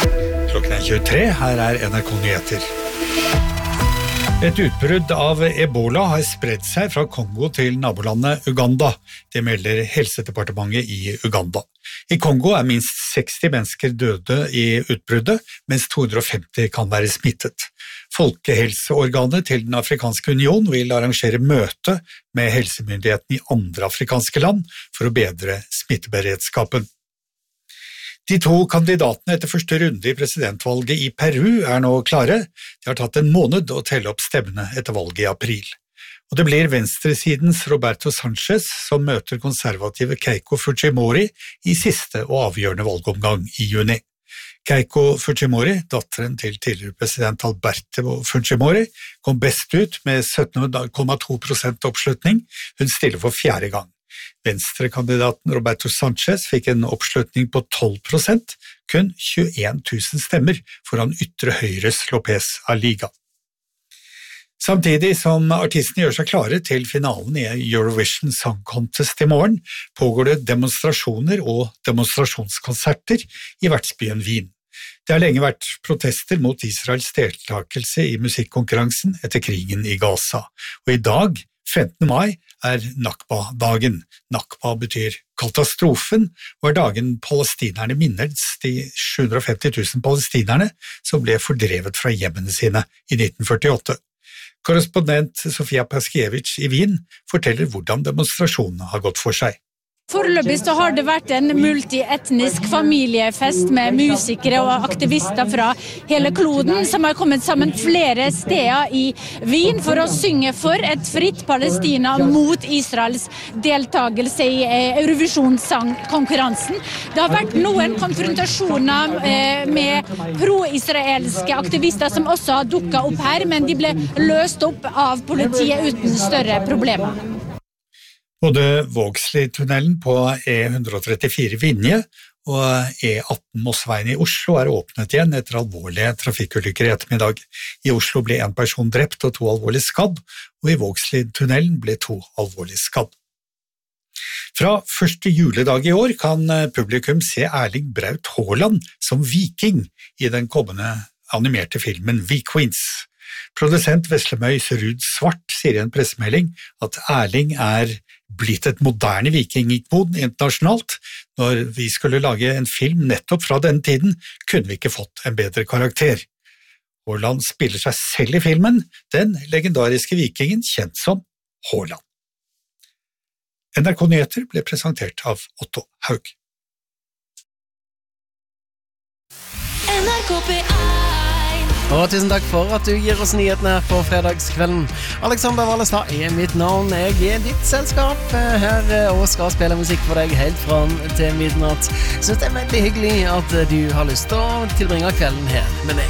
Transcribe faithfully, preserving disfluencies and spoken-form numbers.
Klokken er tjuetre, her er N R K Nyheter. Et utbrudd av Ebola har spredt seg fra Kongo til nabolandet Uganda. Det melder Helsedepartementet i Uganda. I Kongo er minst seksti mennesker døde i utbruddet, mens to hundre og femti kan være smittet. Folkehelseorganet til den Afrikanske Union vil arrangere møte med helsemyndighetene i andre afrikanske land for å bedre smitteberedskapen. De to kandidatene etter første runde i presidentvalget i Peru er nå klare. De har tatt en måned å telle opp stemmene etter valget i april. Og det blir venstresidens Roberto Sanchez som møter konservative Keiko Fujimori i siste og avgjørende valgomgang i juni. Keiko Fujimori, datteren til tidligere president Alberto Fujimori, kom best ut med sytten komma to prosent oppslutning. Hun stiller for fjerde gang. Venstrekandidaten Roberto Sanchez fikk en oppslutning på tolv prosent, kun tjueen tusen stemmer foran ytre høyres Lopez Aliga. Samtidig som artistene gjør seg klare til finalen i Eurovision Song Contest i morgen, pågår det demonstrasjoner og demonstrasjonskonserter i vertsbyen Wien. Det har lenge vært protester mot Israels deltakelse i musikkonkurransen etter krigen i Gaza, og i dag, femtende mai, er Nakba-dagen. Nakba betyr katastrofen, og er dagen palestinerne minnes de sju hundre og femti tusen palestinerne som ble fordrevet fra hjemmene sine i nitten førtiåtte. Korrespondent Sofia Paskiewicz i Wien forteller hvordan demonstrasjonene har gått for seg. Foreløpig så har det vært en multietnisk familiefest med musikere og aktivister fra hele kloden som har kommet sammen flere steder i Wien for å synge for et fritt Palestina mot Israels deltagelse i Eurovision-sangkonkurransen. Det har vært noen konfrontasjoner med pro-israelske aktivister som også har dukket opp her, men de ble løst opp av politiet uten større problemer. Både Vågslidtunnelen på E ett trettifire Vinje og E atten Mossveien i Oslo er åpnet igjen etter alvorlige trafikkulykker i ettermiddag. I Oslo ble en person drept og to alvorlig skadd, og i Vågslidtunnelen ble to alvorlig skadd. Fra første juledag i år kan publikum se Erling Braut Haaland som viking i den kommende animerte filmen We Queens. Produsent Veslemøys Rud Svart sier i en pressemelding at Erling er blitt et moderne vikingikon internasjonalt. Når vi skulle lage en film nettopp fra denne tiden, kunne vi ikke fått en bedre karakter. Haaland spiller seg selv i filmen, den legendariske vikingen kjent som Haaland. N R K Nyheter ble presentert av Otto Haug. N R K P one. Og tusen takk for at du gir oss nyhetene på fredagskvelden. Alexander Wallestad er mitt navn. Jeg er ditt selskap her og skal spille musikk for deg helt fram til midnatt. Så det er veldig hyggelig at du har lyst til å tilbringe kvelden her med meg.